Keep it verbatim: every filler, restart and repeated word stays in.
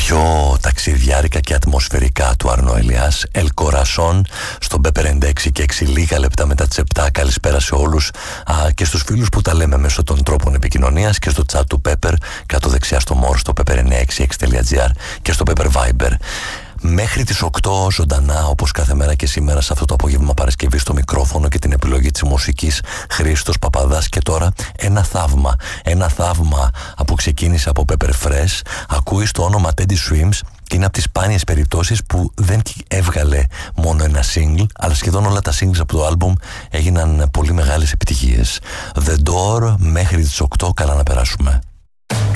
πιο ταξιδιάρικα και ατμοσφαιρικά του Αρνό Ελιάς. El Corazon στον Pepper ενενήντα έξι και έξι, λίγα λεπτά μετά τις επτά. Καλησπέρα σε όλους α, και στους φίλους που τα λέμε μέσω των τρόπων επικοινωνίας και στο chat του Pepper κάτω δεξιά στο More, στο pepper εννιακόσια εξήντα έξι τελεία τζι άρ και στο Pepper Viber. Μέχρι τις οκτώ ζωντανά, όπως κάθε μέρα και σήμερα, σε αυτό το απόγευμα Παρασκευή, στο μικρόφωνο και την επιλογή της μουσικής, Χρήστος Παπαδάς. Και τώρα ένα θαύμα, ένα θαύμα που ξεκίνησε από Pepper Fresh. Ακούει το όνομα Teddy Swims και είναι από τις σπάνιες περιπτώσεις που δεν έβγαλε μόνο ένα single, αλλά σχεδόν όλα τα singles από το άλμπουμ έγιναν πολύ μεγάλες επιτυχίες. The Door μέχρι τις οκτώ, καλά να περάσουμε.